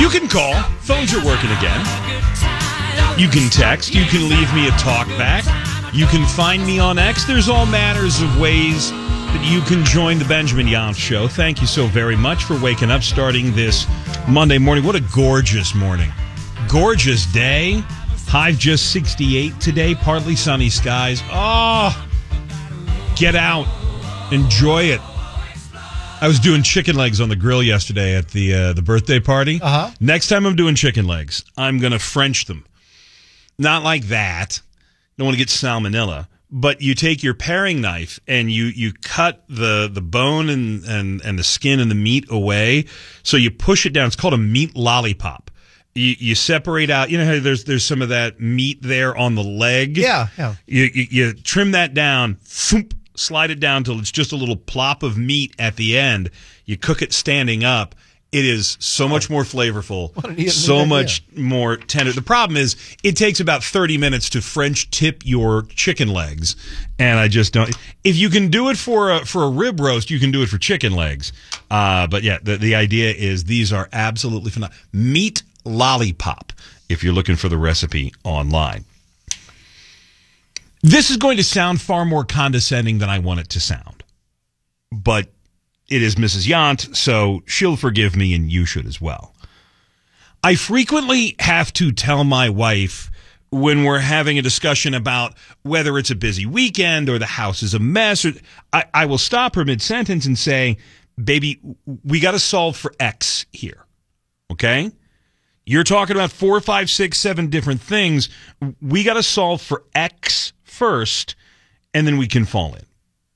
You can call. Phones are working again. You can text. You can leave me a talk back. You can find me on X. There's all manners of ways that you can join the Benjamin Yant Show. Thank you so very much for waking up starting this Monday morning. What a gorgeous morning. Gorgeous day. High just 68 today. Partly sunny skies. Oh, get out. Enjoy it. I was doing chicken legs on the grill yesterday at the birthday party. Next time I'm doing chicken legs, I'm going to French them. Not like that. Don't want to get salmonella. But you take your paring knife and you cut the bone and the skin and the meat away. So you push it down. It's called a meat lollipop. You separate out. You know how there's some of that meat there on the leg? Yeah. You trim that down. Thump, slide it down till it's just a little plop of meat at the end. You cook it standing up. It is so much more flavorful, so much more tender. The problem is it takes about 30 minutes to French tip your chicken legs, and I just don't. If you can do it for a rib roast, you can do it for chicken legs. But yeah, the idea is these are absolutely phenomenal. Meat lollipop, if you're looking for the recipe online. This is going to sound far more condescending than I want it to sound, but it is Mrs. Yant, so she'll forgive me, and you should as well. I frequently have to tell my wife when we're having a discussion about whether it's a busy weekend or the house is a mess, or I will stop her mid-sentence and say, baby, we got to solve for X here, okay? You're talking about 4, 5, 6, 7 different things. We got to solve for X first, and then we can fall in.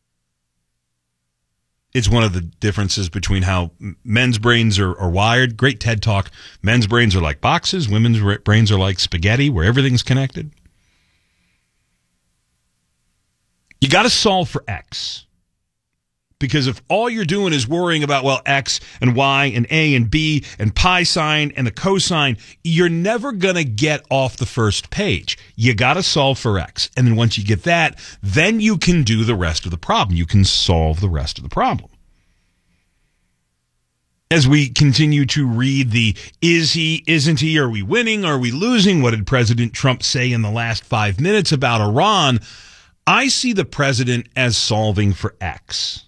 It's one of the differences between how men's brains are wired. Great TED Talk. Men's brains are like boxes. Women's brains are like spaghetti, where everything's connected. You got to solve for X. Because if all you're doing is worrying about, well, X and Y and A and B and pi sign and the cosine, you're never going to get off the first page. You got to solve for X. And then once you get that, then you can do the rest of the problem. You can solve the rest of the problem. As we continue to read the is he, isn't he, are we winning, are we losing, what did President Trump say in the last 5 minutes about Iran, I see the president as solving for X.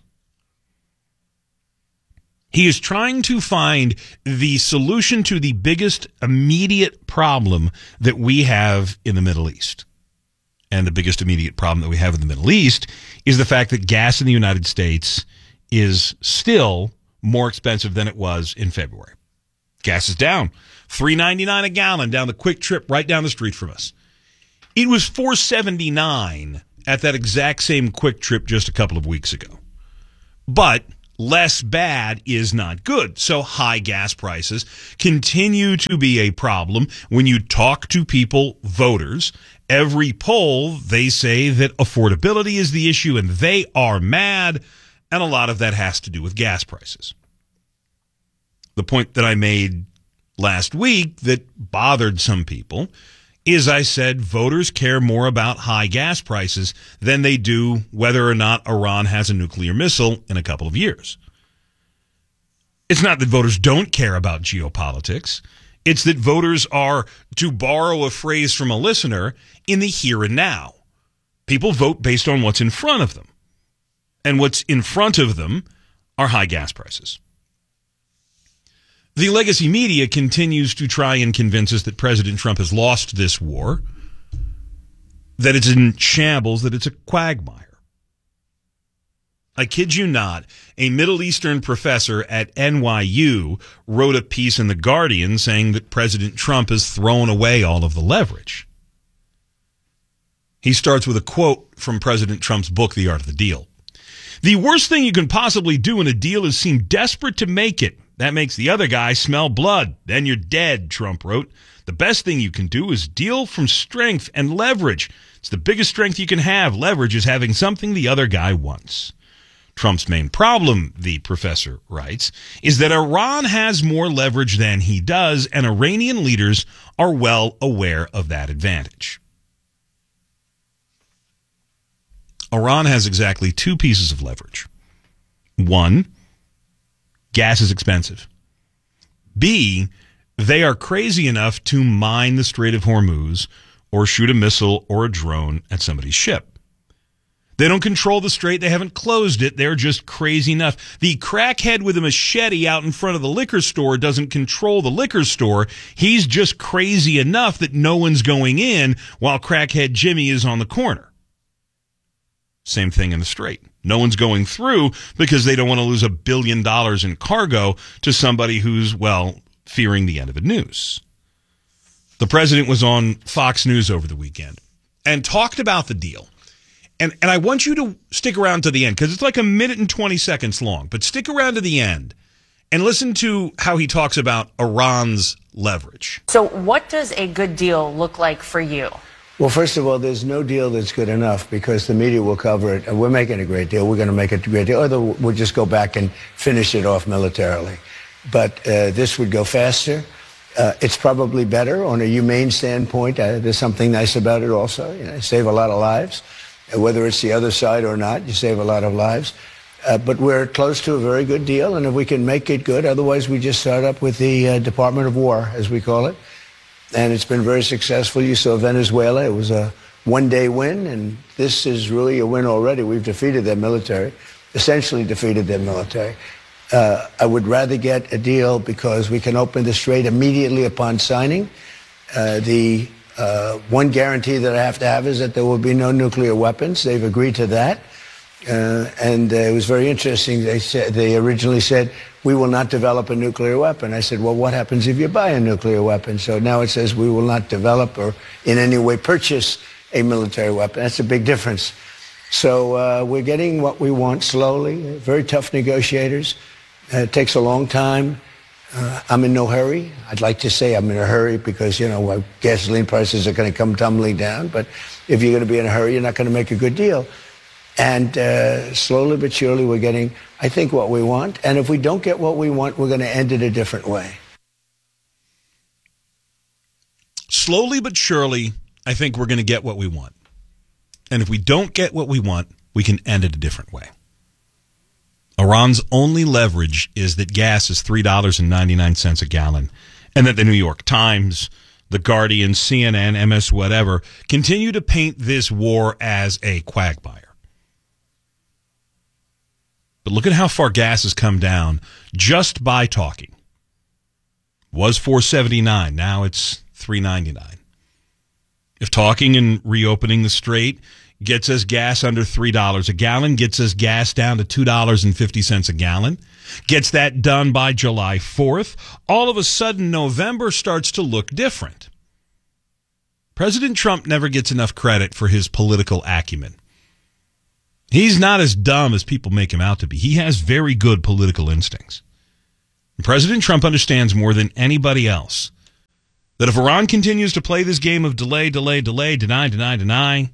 He is trying to find the solution to the biggest immediate problem that we have in the Middle East. And the biggest immediate problem that we have in the Middle East is the fact that gas in the United States is still more expensive than it was in February. Gas is down. $3.99 a gallon down the quick trip right down the street from us. It was $4.79 at that exact same quick trip just a couple of weeks ago. But less bad is not good. So high gas prices continue to be a problem. When you talk to people, voters, every poll, they say that affordability is the issue and they are mad. And a lot of that has to do with gas prices. The point that I made last week that bothered some people is I said voters care more about high gas prices than they do whether or not Iran has a nuclear missile in a couple of years. It's not that voters don't care about geopolitics. It's that voters are, to borrow a phrase from a listener, in the here and now. People vote based on what's in front of them. And what's in front of them are high gas prices. The legacy media continues to try and convince us that President Trump has lost this war, that it's in shambles, that it's a quagmire. I kid you not, a Middle Eastern professor at NYU wrote a piece in The Guardian saying that President Trump has thrown away all of the leverage. He starts with a quote from President Trump's book, The Art of the Deal. The worst thing you can possibly do in a deal is seem desperate to make it. That makes the other guy smell blood. Then you're dead, Trump wrote. The best thing you can do is deal from strength and leverage. It's the biggest strength you can have. Leverage is having something the other guy wants. Trump's main problem, the professor writes, is that Iran has more leverage than he does, and Iranian leaders are well aware of that advantage. Iran has exactly two pieces of leverage. One, gas is expensive. B, They are crazy enough to mine the Strait of Hormuz or shoot a missile or a drone at somebody's ship. They don't control the strait. They haven't closed it. They're just crazy enough. The crackhead with a machete out in front of the liquor store doesn't control the liquor store. He's just crazy enough that no one's going in while crackhead Jimmy is on the corner. Same thing in the strait. No one's going through because they don't want to lose $1 billion in cargo to somebody who's, well, fearing the end of the news. The president was on Fox News over the weekend and talked about the deal. And I want you to stick around to the end because it's like 1 minute and 20 seconds long. But stick around to the end and listen to how he talks about Iran's leverage. So what does a good deal look like for you? Well, first of all, there's no deal that's good enough because the media will cover it. And we're making a great deal. We're going to make it a great deal. Or we'll just go back and finish it off militarily. But this would go faster. It's probably better on a humane standpoint. There's something nice about it also. You know, save a lot of lives. Whether it's the other side or not, you save a lot of lives. But we're close to a very good deal, and if we can make it good, otherwise we just start up with the Department of War, as we call it. And it's been very successful. You saw Venezuela. It was a one-day win, and this is really a win already. We've defeated their military, essentially defeated their military. I would rather get a deal because we can open the strait immediately upon signing. One guarantee that I have to have is that there will be no nuclear weapons. They've agreed to that. And it was very interesting. They originally said, we will not develop a nuclear weapon. I said, well, what happens if you buy a nuclear weapon? So now it says we will not develop or in any way purchase a military weapon. That's a big difference. So we're getting what we want slowly. Very tough negotiators. It takes a long time. I'm in no hurry. I'd like to say I'm in a hurry because, you know, gasoline prices are going to come tumbling down. But if you're going to be in a hurry, you're not going to make a good deal. And slowly but surely we're getting, I think, what we want. And if we don't get what we want, we're going to end it a different way. Slowly but surely, I think we're going to get what we want. And if we don't get what we want, we can end it a different way. Iran's only leverage is that gas is $3.99 a gallon, and that the New York Times, The Guardian, CNN, MS, whatever, continue to paint this war as a quagmire. But look at how far gas has come down just by talking. Was $4.79, now it's $3.99. If talking and reopening the strait gets us gas under $3 a gallon, gets us gas down to $2.50 a gallon, gets that done by July 4th, all of a sudden November starts to look different. President Trump never gets enough credit for his political acumen. He's not as dumb as people make him out to be. He has very good political instincts. And President Trump understands more than anybody else that if Iran continues to play this game of delay, deny,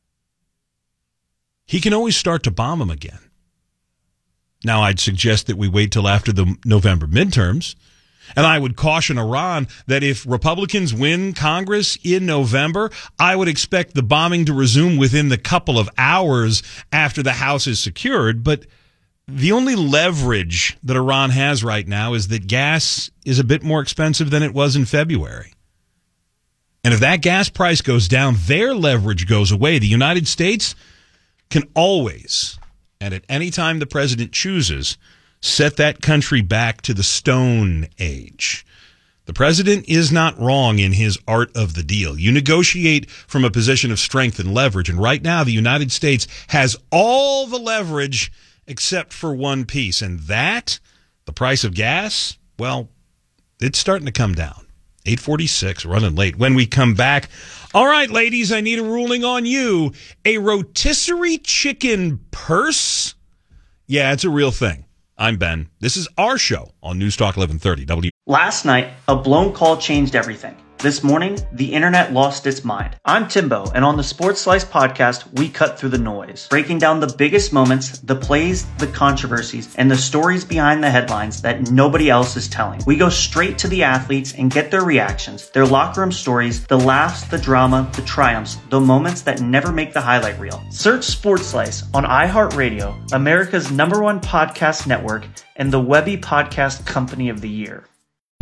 he can always start to bomb them again. Now, I'd suggest that we wait till after the November midterms, and I would caution Iran that if Republicans win Congress in November, I would expect the bombing to resume within the couple of hours after the House is secured. But the only leverage that Iran has right now is that gas is a bit more expensive than it was in February. And if that gas price goes down, their leverage goes away. The United States can always, and at any time the president chooses, set that country back to the Stone Age. The president is not wrong in his art of the deal. You negotiate from a position of strength and leverage, and right now the United States has all the leverage except for one piece, and that, the price of gas, well, it's starting to come down. 8:46, running late. When we come back, all right, ladies, I need a ruling on you. A rotisserie chicken purse? Yeah, it's a real thing. I'm Ben. This is our show on News Talk 1130. Last night, a blown call changed everything. This morning, the internet lost its mind. I'm Timbo, and on the Sports Slice podcast, we cut through the noise, breaking down the biggest moments, the plays, the controversies, and the stories behind the headlines that nobody else is telling. We go straight to the athletes and get their reactions, their locker room stories, the laughs, the drama, the triumphs, the moments that never make the highlight reel. Search Sports Slice on iHeartRadio, America's #1 podcast network, and the Webby Podcast Company of the Year.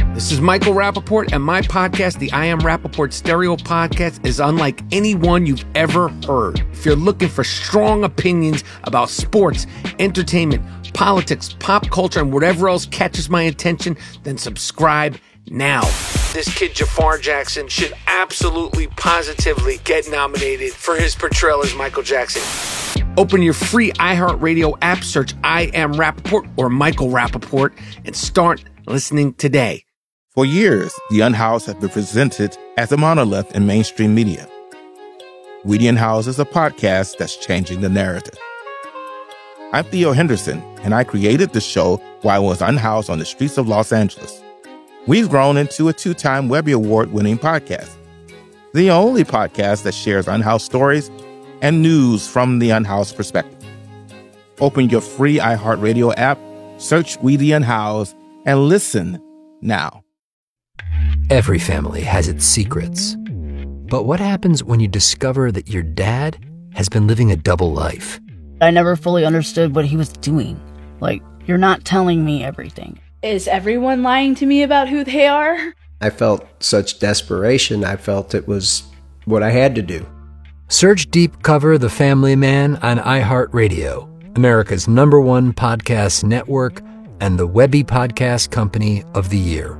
This is Michael Rappaport, and my podcast, the I Am Rappaport Stereo Podcast, is unlike any one you've ever heard. If you're looking for strong opinions about sports, entertainment, politics, pop culture, and whatever else catches my attention, then subscribe now. This kid Jafar Jackson should absolutely, positively get nominated for his portrayal as Michael Jackson. Open your free iHeartRadio app, search I Am Rappaport or Michael Rappaport, and start listening today. For years, The Unhoused has been presented as a monolith in mainstream media. We the Unhoused is a podcast that's changing the narrative. I'm Theo Henderson, and I created the show while I was unhoused on the streets of Los Angeles. We've grown into a 2-time Webby Award-winning podcast, the only podcast that shares unhoused stories and news from the unhoused perspective. Open your free iHeartRadio app, search We the Unhoused, and listen now. Every family has its secrets. But what happens when you discover that your dad has been living a double life? I never fully understood what he was doing. Like, you're not telling me everything. Is everyone lying to me about who they are? I felt such desperation. I felt it was what I had to do. Search Deep Cover The Family Man on iHeartRadio, America's #1 podcast network and the Webby Podcast Company of the Year.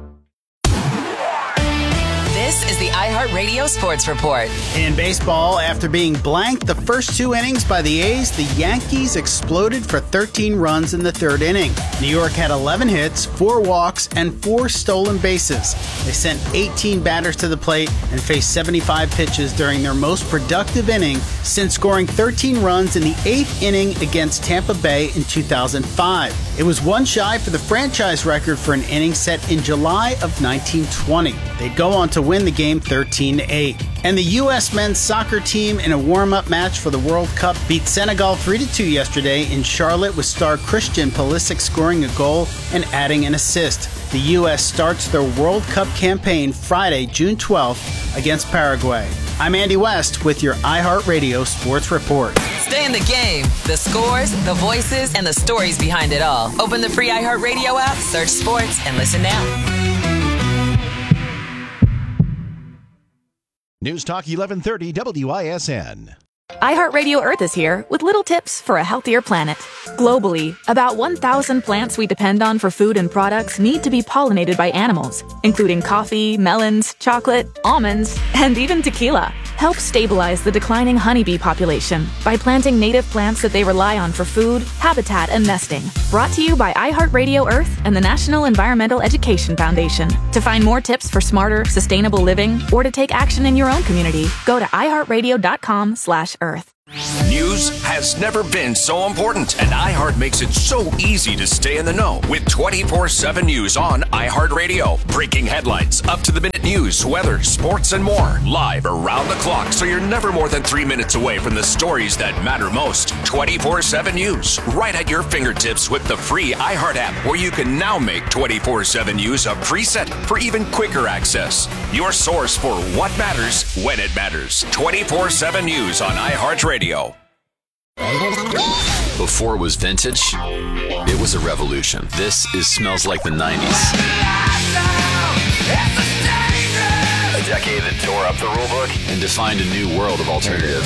This is the iHeartRadio Sports Report. In baseball, after being blanked the first 2 innings by the A's, the Yankees exploded for 13 runs in the 3rd inning. New York had 11 hits, 4 walks, and 4 stolen bases. They sent 18 batters to the plate and faced 75 pitches during their most productive inning since scoring 13 runs in the 8th inning against Tampa Bay in 2005. It was one shy for the franchise record for an inning set in July of 1920. They'd go on to win the game 13-8. And the U.S. men's soccer team in a warm-up match for the World Cup beat Senegal 3-2 yesterday in Charlotte with star Christian Pulisic scoring a goal and adding an assist. The U.S. starts their World Cup campaign Friday, June 12th against Paraguay. I'm Andy West with your iHeartRadio Sports Report. Stay in the game. The scores, the voices, and the stories behind it all. Open the free iHeartRadio app, search sports, and listen now. News Talk 1130 WISN. iHeartRadio Earth is here with little tips for a healthier planet. Globally, about 1,000 plants we depend on for food and products need to be pollinated by animals, including coffee, melons, chocolate, almonds, and even tequila. Help stabilize the declining honeybee population by planting native plants that they rely on for food, habitat, and nesting. Brought to you by iHeartRadio Earth and the National Environmental Education Foundation. To find more tips for smarter, sustainable living, or to take action in your own community, go to iHeartRadio.com/Earth. News has never been so important, and iHeart makes it so easy to stay in the know with 24/7 news on iHeartRadio. Breaking headlines, up-to-the-minute news, weather, sports, and more. Live around the clock, so you're never more than 3 minutes away from the stories that matter most. 24/7 news, right at your fingertips with the free iHeart app, where you can now make 24/7 news a preset for even quicker access. Your source for what matters when it matters. 24/7 news on iHeartRadio. Before it was vintage, it was a revolution. This is Smells Like the 90s. A decade that tore up the rulebook and defined a new world of alternative.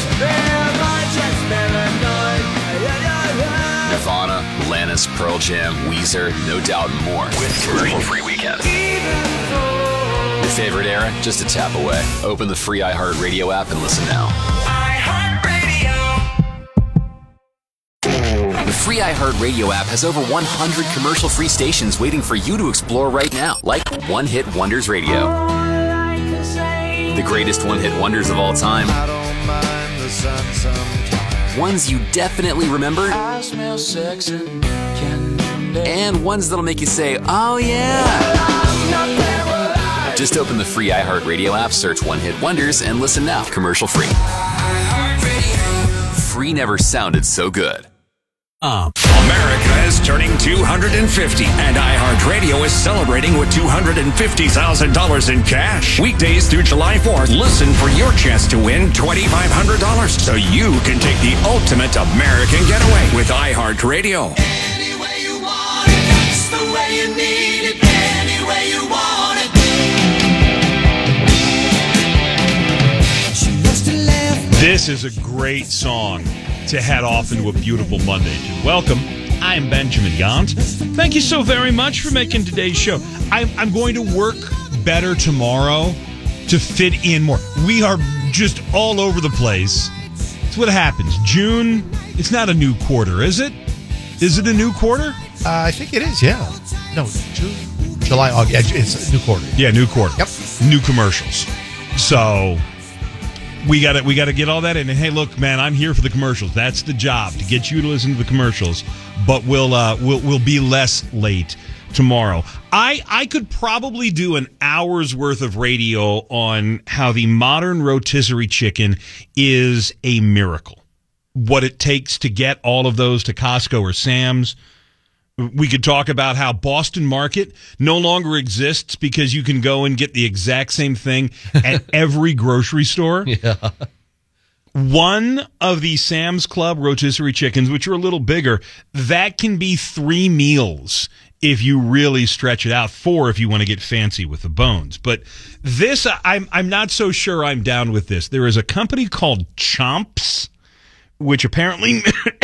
Nirvana, Alanis, Pearl Jam, Weezer, No Doubt, and more. With commercial-free weekends. Your favorite era? Just a tap away. Open the free iHeartRadio app and listen now. The free iHeartRadio app has over 100 commercial-free stations waiting for you to explore right now, like One Hit Wonders Radio. The greatest one-hit wonders of all time. Ones you definitely remember. And ones that'll make you say, oh yeah. Just open the free iHeartRadio app, search One Hit Wonders, and listen now, commercial-free. Free never sounded so good. America is turning 250, and iHeartRadio is celebrating with $250,000 in cash. Weekdays through July 4th, listen for your chance to win $2,500 so you can take the ultimate American getaway with iHeartRadio. Any way you want it, it's the way you need it. Any way you want This is a great song to head off into a beautiful Monday to. Welcome. I'm Benjamin Yount. Thank you so very much for making today's show. I'm going to work better tomorrow to fit in more. We are just all over the place. It's what happens. June, it's not a new quarter, is it? Is it a new quarter? I think it is, yeah. No, June, July, August. It's a new quarter. Yeah, new quarter. Yep. New commercials. So we got to get all that in. And hey, look, man, I'm here for the commercials. That's the job, to get you to listen to the commercials. But we'll be less late tomorrow. I could probably do an hour's worth of radio on how the modern rotisserie chicken is a miracle. What it takes to get all of those to Costco or Sam's. We could talk about how Boston Market no longer exists because you can go and get the exact same thing at every grocery store. Yeah. One of the Sam's Club rotisserie chickens, which are a little bigger, that can be 3 meals if you really stretch it out. 4 if you want to get fancy with the bones. But this, I'm not so sure I'm down with this. There is a company called Chomps, which apparently...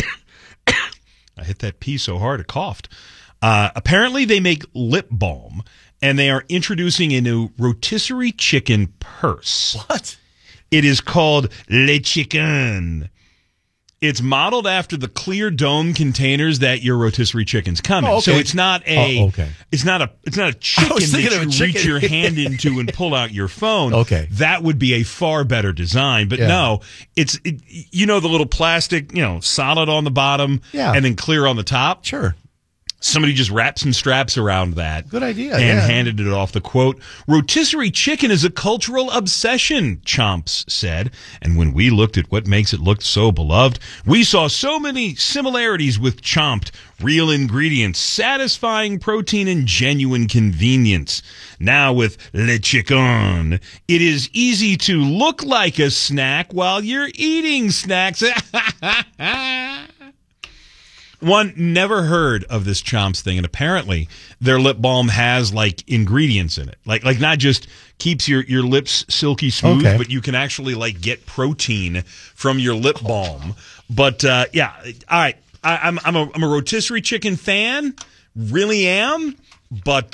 I hit that P so hard, it coughed. Apparently, they make lip balm, and they are introducing a new rotisserie chicken purse. What? It is called Le Chicken. It's modeled after the clear dome containers that your rotisserie chickens come in. Oh, okay. So it's not a okay. it's not a chicken that you reach your hand into and pull out your phone. Okay. That would be a far better design. But no, you know the little plastic, solid on the bottom and then clear on the top? Sure. Somebody just wrapped some straps around that. Good idea. And handed it off. The quote, rotisserie chicken is a cultural obsession, Chomps said. And when we looked at what makes it look so beloved, we saw so many similarities with Chomped. Real ingredients, satisfying protein, and genuine convenience. Now with Le Chicken, it is easy to look like a snack while you're eating snacks. One, never heard of this Chomps thing, and apparently their lip balm has ingredients in it, like not just keeps your lips silky smooth, but you can actually get protein from your lip balm. But all right, I'm a rotisserie chicken fan, really am, but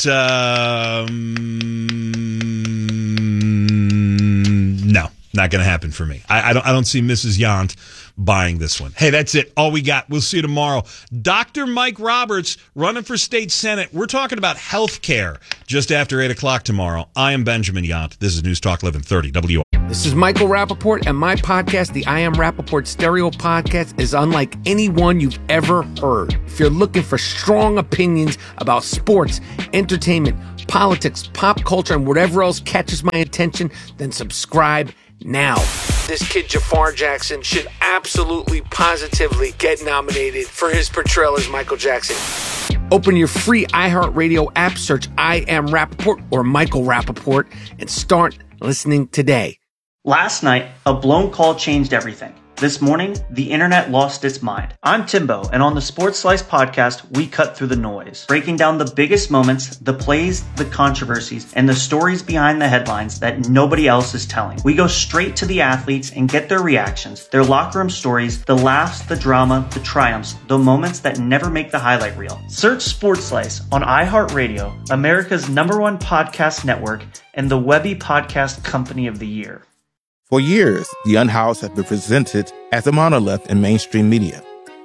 no, not going to happen for me. I don't see Mrs. Yount buying this one. Hey, that's it. All we got. We'll see you tomorrow. Dr. Mike Roberts running for state senate. We're talking about health care just after 8 o'clock tomorrow. I am Benjamin Yount. This is News Talk 1130 WO. This is Michael Rappaport, and my podcast, the I Am Rappaport Stereo Podcast, is unlike any one you've ever heard. If you're looking for strong opinions about sports, entertainment, politics, pop culture, and whatever else catches my attention, then subscribe now. This kid Jafar Jackson should absolutely, positively get nominated for his portrayal as Michael Jackson. Open your free iHeartRadio app, search I Am Rappaport or Michael Rappaport, and start listening today. Last night, a blown call changed everything. This morning, the internet lost its mind. I'm Timbo, and on the Sports Slice podcast, we cut through the noise, breaking down the biggest moments, the plays, the controversies, and the stories behind the headlines that nobody else is telling. We go straight to the athletes and get their reactions, their locker room stories, the laughs, the drama, the triumphs, the moments that never make the highlight reel. Search Sports Slice on iHeartRadio, America's #1 podcast network, and the Webby Podcast Company of the Year. For years, The Unhoused has been presented as a monolith in mainstream media.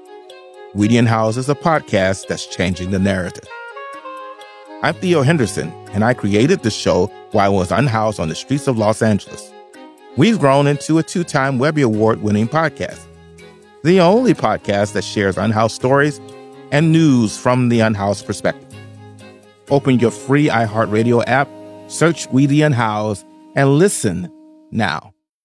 We the Unhoused is a podcast that's changing the narrative. I'm Theo Henderson, and I created the show while I was unhoused on the streets of Los Angeles. We've grown into a 2-time Webby Award-winning podcast, the only podcast that shares unhoused stories and news from the unhoused perspective. Open your free iHeartRadio app, search We the Unhoused, and listen now.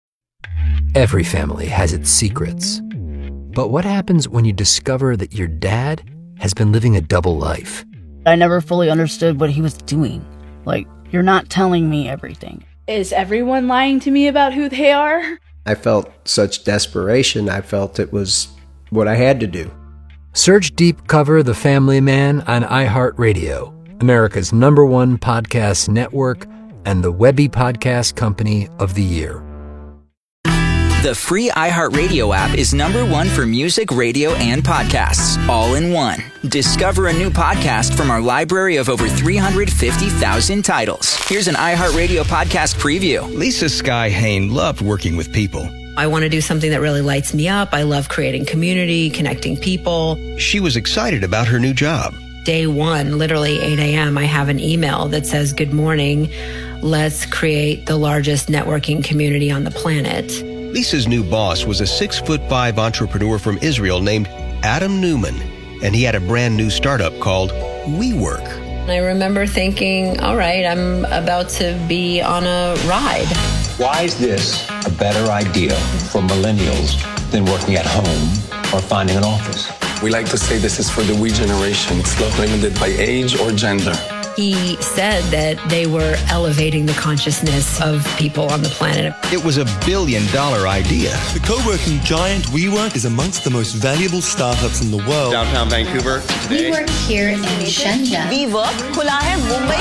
Every family has its secrets. But what happens when you discover that your dad has been living a double life? I never fully understood what he was doing. You're not telling me everything. Is everyone lying to me about who they are? I felt such desperation. I felt it was what I had to do. Search Deep Cover The Family Man on iHeartRadio, America's #1 podcast network and the Webby Podcast Company of the Year. The free iHeartRadio app is #1 for music, radio, and podcasts, all in one. Discover a new podcast from our library of over 350,000 titles. Here's an iHeartRadio podcast preview. Lisa Sky Hain loved working with people. I want to do something that really lights me up. I love creating community, connecting people. She was excited about her new job. Day one, literally 8 a.m., I have an email that says, "Good morning. Let's create the largest networking community on the planet." Lisa's new boss was a 6'5" entrepreneur from Israel named Adam Newman, and he had a brand new startup called WeWork. I remember thinking, all right, I'm about to be on a ride. Why is this a better idea for millennials than working at home or finding an office? We like to say this is for the we generation. It's not limited by age or gender. He said that they were elevating the consciousness of people on the planet. It was $1 billion idea. The co-working giant WeWork is amongst the most valuable startups in the world. Downtown Vancouver today. We work here in Shenzhen. WeWork खुला है मुंबई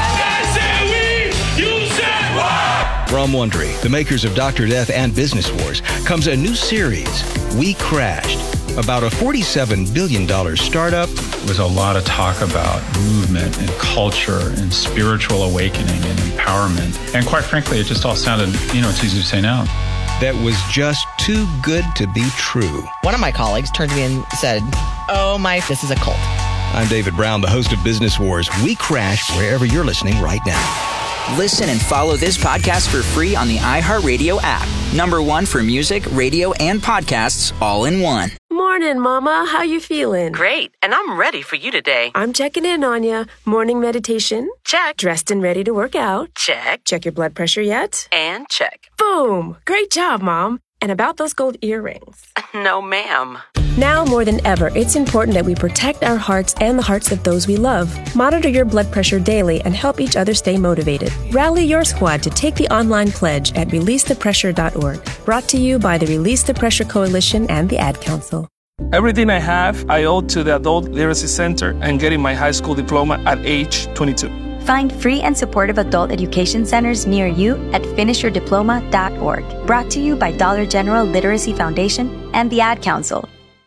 के। From Wondery, the makers of Dr. Death and Business Wars, comes a new series, We Crashed, about a $47 billion startup. There was a lot of talk about movement and culture and spiritual awakening and empowerment. And quite frankly, it just all sounded, it's easy to say now. That was just too good to be true. One of my colleagues turned to me and said, this is a cult. I'm David Brown, the host of Business Wars. We Crashed wherever you're listening right now. Listen and follow this podcast for free on the iHeartRadio app. #1 for music, radio, and podcasts, all in one. Morning, Mama. How you feeling? Great, and I'm ready for you today. I'm checking in on you. Morning meditation? Check. Dressed and ready to work out? Check. Check your blood pressure yet? And check. Boom! Great job, Mom. And about those gold earrings? No, ma'am. Now more than ever, it's important that we protect our hearts and the hearts of those we love. Monitor your blood pressure daily and help each other stay motivated. Rally your squad to take the online pledge at releasethepressure.org. Brought to you by the Release the Pressure Coalition and the Ad Council. Everything I have, I owe to the Adult Literacy Center and getting my high school diploma at age 22. Find free and supportive adult education centers near you at finishyourdiploma.org. Brought to you by Dollar General Literacy Foundation and the Ad Council.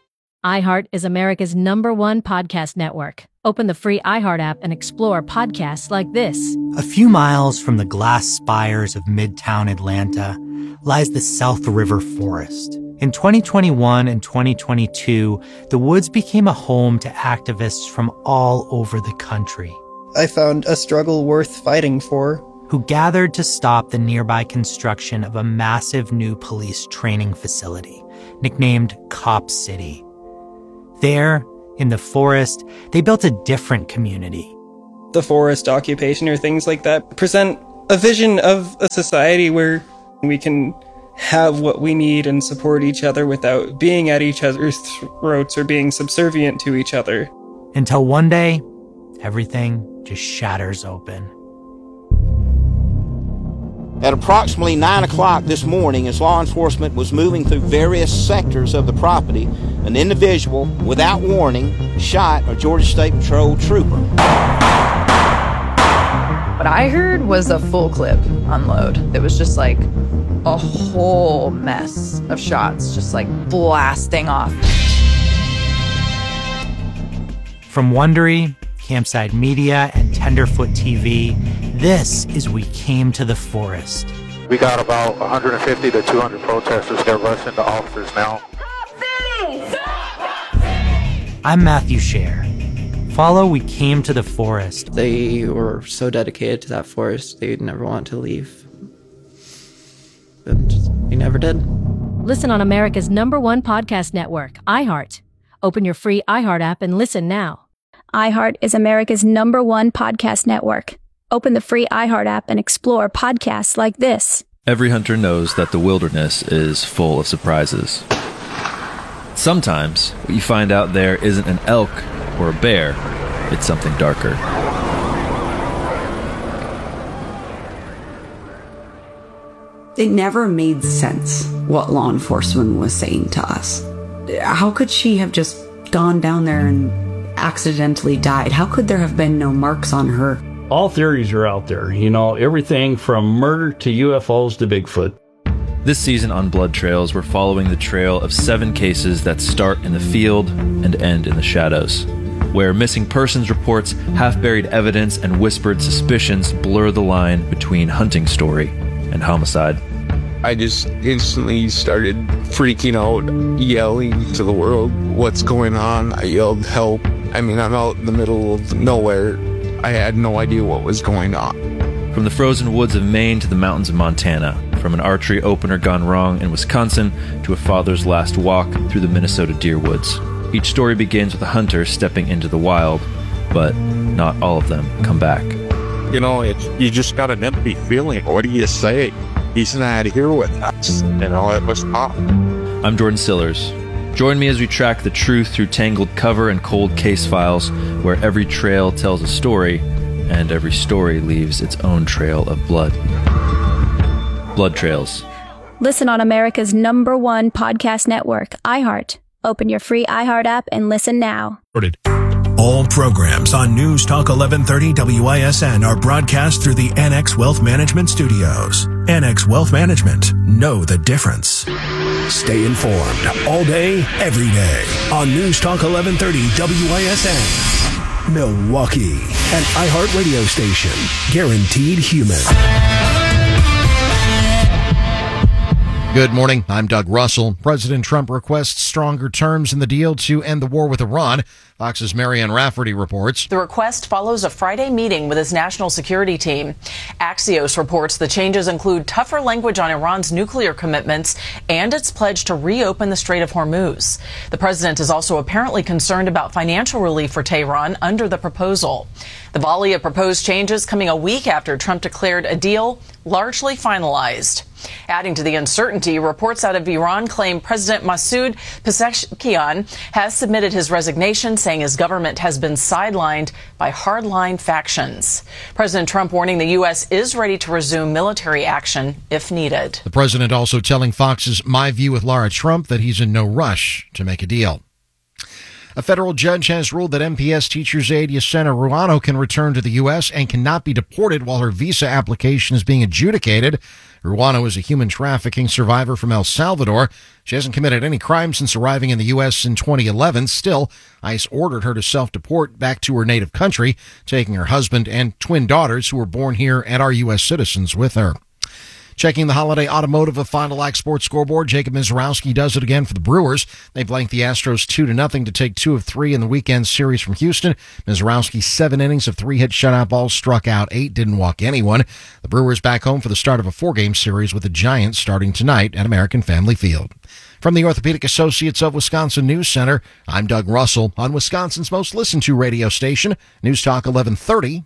iHeart is America's #1 podcast network. Open the free iHeart app and explore podcasts like this. A few miles from the glass spires of Midtown Atlanta lies the South River Forest. In 2021 and 2022, the woods became a home to activists from all over the country. I found a struggle worth fighting for. Who gathered to stop the nearby construction of a massive new police training facility, nicknamed Cop City. There, in the forest, they built a different community. The forest occupation or things like that present a vision of a society where we can have what we need and support each other without being at each other's throats or being subservient to each other. Until one day, everything just shatters open. At approximately 9 o'clock this morning, as law enforcement was moving through various sectors of the property, an individual, without warning, shot a Georgia State Patrol trooper. What I heard was a full clip unload. It was just like a whole mess of shots, just like blasting off. From Wondery, Campside Media, and Tenderfoot TV, this is We Came to the Forest. We got about 150 to 200 protesters that rush into officers now. I'm Matthew Scher. Follow We Came to the Forest. They were so dedicated to that forest, they'd never want to leave. But we never did. Listen on America's #1 podcast network, iHeart. Open your free iHeart app and listen now. iHeart is America's #1 podcast network. Open the free iHeart app and explore podcasts like this. Every hunter knows that the wilderness is full of surprises. Sometimes what you find out there isn't an elk or a bear, it's something darker. It never made sense what law enforcement was saying to us. How could she have just gone down there and accidentally died? How could there have been no marks on her? All theories are out there, everything from murder to UFOs to Bigfoot. This season on Blood Trails, we're following the trail of 7 cases that start in the field and end in the shadows, where missing persons reports, half-buried evidence, and whispered suspicions blur the line between hunting story and homicide. I just instantly started freaking out, yelling to the world, "What's going on?" I yelled, "Help." I mean, I'm out in the middle of nowhere. I had no idea what was going on. From the frozen woods of Maine to the mountains of Montana, from an archery opener gone wrong in Wisconsin to a father's last walk through the Minnesota deer woods. Each story begins with a hunter stepping into the wild, but not all of them come back. You know, you just got an empty feeling. What do you say? He's not here with us. You know, it was tough. I'm Jordan Sillers. Join me as we track the truth through tangled cover and cold case files, where every trail tells a story, and every story leaves its own trail of blood. Blood Trails. Listen on America's #1 podcast network, iHeart. Open your free iHeart app and listen now. All programs on News Talk 1130 WISN are broadcast through the NX Wealth Management Studios. NX Wealth Management. Know the difference. Stay informed all day, every day on News Talk 1130 WISN. Milwaukee, an iHeart radio station. Guaranteed human. Good morning. I'm Doug Russell. President Trump requests stronger terms in the deal to end the war with Iran. Fox's Marianne Rafferty reports. The request follows a Friday meeting with his national security team. Axios reports the changes include tougher language on Iran's nuclear commitments and its pledge to reopen the Strait of Hormuz. The president is also apparently concerned about financial relief for Tehran under the proposal. The volley of proposed changes coming a week after Trump declared a deal largely finalized. Adding to the uncertainty, reports out of Iran claim President Masoud Pezeshkian has submitted his resignation, saying his government has been sidelined by hardline factions. President Trump warning the U.S. is ready to resume military action if needed. The president also telling Fox's My View with Laura Trump that he's in no rush to make a deal. A federal judge has ruled that MPS teacher's aide Yesenia Ruano can return to the U.S. and cannot be deported while her visa application is being adjudicated. Ruano is a human trafficking survivor from El Salvador. She hasn't committed any crime since arriving in the U.S. in 2011. Still, ICE ordered her to self-deport back to her native country, taking her husband and twin daughters who were born here and are U.S. citizens with her. Checking the holiday automotive of Fond du Lac Sports scoreboard, Jacob Mizorowski does it again for the Brewers. They blanked the Astros 2-0 to take 2 of 3 in the weekend series from Houston. Mizorowski 7 innings of 3-hit shutout balls, struck out 8, didn't walk anyone. The Brewers back home for the start of a 4-game series with the Giants starting tonight at American Family Field. From the Orthopedic Associates of Wisconsin News Center, I'm Doug Russell on Wisconsin's most listened to radio station, News Talk 1130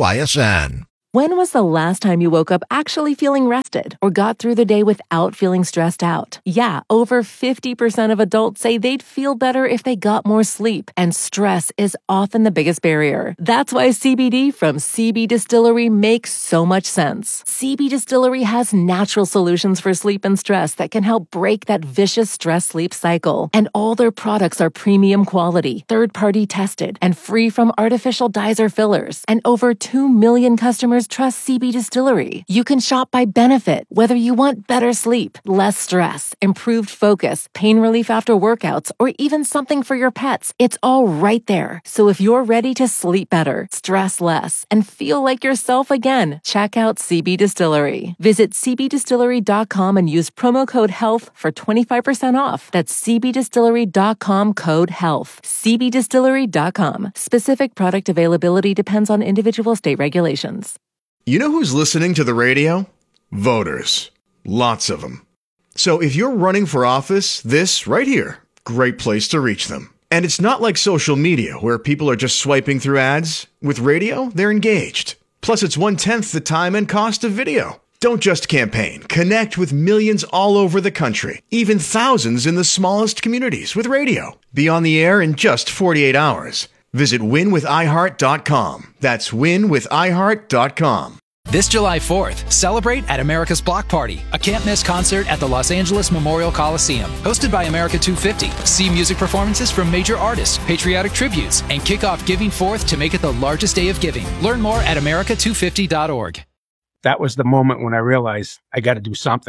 WISN. When was the last time you woke up actually feeling rested or got through the day without feeling stressed out? Yeah, over 50% of adults say they'd feel better if they got more sleep, and stress is often the biggest barrier. That's why CBD from CB Distillery makes so much sense. CB Distillery has natural solutions for sleep and stress that can help break that vicious stress-sleep cycle. And all their products are premium quality, third-party tested, and free from artificial dyes or fillers. And over 2 million customers trust CB Distillery. You can shop by benefit, whether you want better sleep, less stress, improved focus, pain relief after workouts, or even something for your pets. It's all right there. So if you're ready to sleep better, stress less, and feel like yourself again, check out CB Distillery. Visit cbdistillery.com and use promo code HEALTH for 25% off. That's cbdistillery.com code HEALTH. cbdistillery.com. Specific product availability depends on individual state regulations. You know who's listening to the radio? Voters. Lots of them. So if you're running for office, this right here, great place to reach them. And it's not like social media where people are just swiping through ads. With radio, they're engaged. Plus, it's 1/10 the time and cost of video. Don't just campaign. Connect with millions all over the country, even thousands in the smallest communities with radio. Be on the air in just 48 hours. Visit winwithiheart.com. That's winwithiheart.com. This July 4th, celebrate at America's Block Party, a can't-miss concert at the Los Angeles Memorial Coliseum. Hosted by America 250, see music performances from major artists, patriotic tributes, and kick off Giving Forth to make it the largest day of giving. Learn more at america250.org. That was the moment when I realized I got to do something.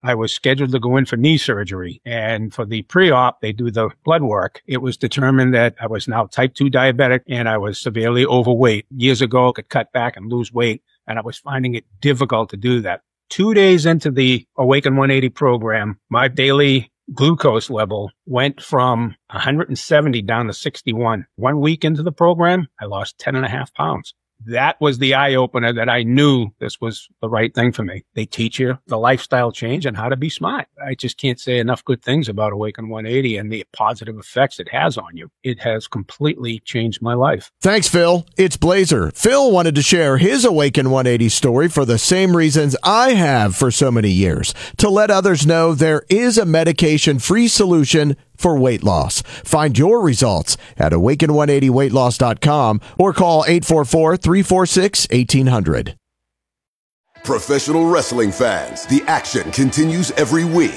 I was scheduled to go in for knee surgery. And for the pre-op, they do the blood work. It was determined that I was now type 2 diabetic and I was severely overweight. Years ago, I could cut back and lose weight, and I was finding it difficult to do that. 2 days into the Awaken 180 program, my daily glucose level went from 170 down to 61. 1 week into the program, I lost 10.5 pounds. That was the eye-opener that I knew this was the right thing for me. They teach you the lifestyle change and how to be smart. I just can't say enough good things about Awaken 180 and the positive effects it has on you. It has completely changed my life. Thanks, Phil. It's Blazer. Phil wanted to share his Awaken 180 story for the same reasons I have for so many years, to let others know there is a medication-free solution for weight loss. Find your results at awaken180weightloss.com or call 844-346-1800. Professional wrestling fans, the action continues every week.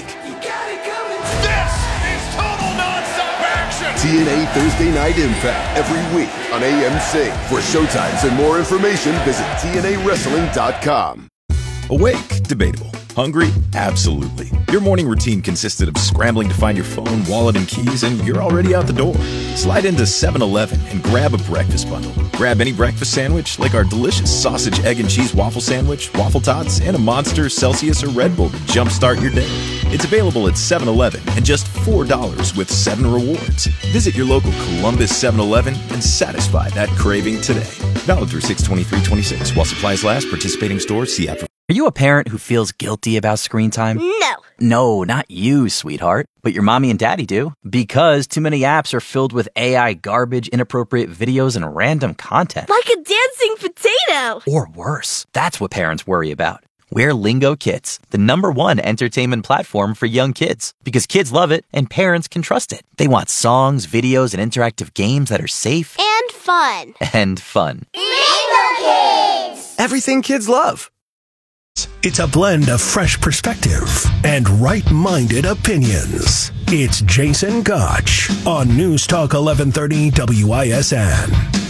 This is total nonstop action! TNA Thursday Night Impact every week on AMC. For showtimes and more information, visit TNAWrestling.com. Awake? Debatable. Hungry? Absolutely. Your morning routine consisted of scrambling to find your phone, wallet, and keys, and you're already out the door. Slide into 7-Eleven and grab a breakfast bundle. Grab any breakfast sandwich, like our delicious sausage, egg, and cheese waffle sandwich, waffle tots, and a Monster, Celsius, or Red Bull to jumpstart your day. It's available at 7-Eleven and just $4 with 7 rewards. Visit your local Columbus 7-Eleven and satisfy that craving today. Valid through 6/23/26. While supplies last, participating stores, see app for... Are you a parent who feels guilty about screen time? No. No, not you, sweetheart. But your mommy and daddy do. Because too many apps are filled with AI garbage, inappropriate videos, and random content. Like a dancing potato. Or worse. That's what parents worry about. We're Lingo Kids, the #1 entertainment platform for young kids. Because kids love it and parents can trust it. They want songs, videos, and interactive games that are safe. And fun. And fun. Lingo Kids! Everything kids love. It's a blend of fresh perspective and right-minded opinions. It's Jason Gotch on News Talk 1130 WISN.